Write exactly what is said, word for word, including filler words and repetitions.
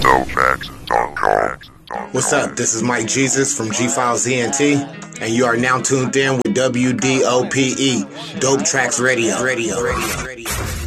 dope tracks dot com. What's up? This is Mike Jesus from G Files E N T, and you are now tuned in with W D O P E, Dope Tracks Radio. Radio, Radio, Radio.